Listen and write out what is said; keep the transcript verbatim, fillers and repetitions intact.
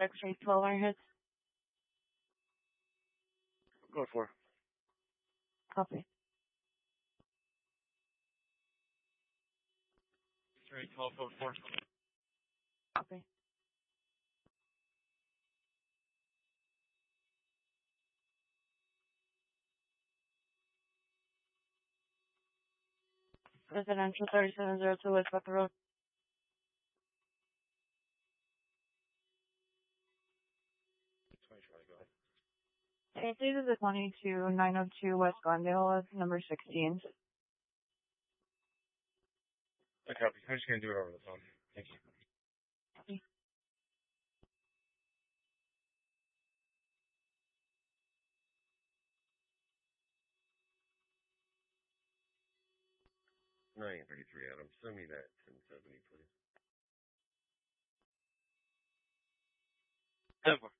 X-ray twelve on your hits. Go for. Copy. X-ray twelve, code four. Copy. Residential thirty-seven oh two West Buck Road. Can you please visit twenty-two nine oh two West Glendale, number sixteen? I copy. I'm just going to do it over the phone. Thank you. Copy. nine thirty-three, Adam. Send me that ten seventy, please. ten four.